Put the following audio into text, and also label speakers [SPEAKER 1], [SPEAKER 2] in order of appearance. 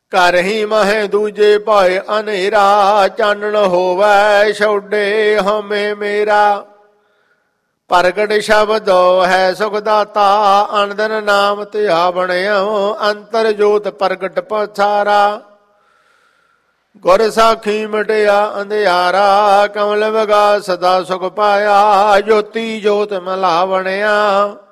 [SPEAKER 1] ਘਰ ਹੀ ਮਹੇ ਦੂਜੇ ਭਾਏ ਹਨੇਰਾ, ਚਾਨਣ ਹੋਵੈ ਛੋਡੇ ਹਉਮੈ ਮੇਰਾ। ਪ੍ਰਗਟ ਸ਼ਬਦ ਹੈ ਸੁਖ ਦਾਤਾ, ਅਨੰਦਨ ਨਾਮ ਧਿਆ ਬਣਿਓ, ਅੰਤਰ ਜੋਤ ਪ੍ਰਗਟ ਪਛਾਰਾ। ਗੁਰ ਸਾਖੀ ਮਿਟਿਆ ਅੰਧਿਆਰਾ, ਕਮਲ ਵਗਾ ਸਦਾ ਸੁਖ ਪਾਇਆ, ਜੋਤੀ ਜੋਤ ਮਲਾ ਬਣਿਆ।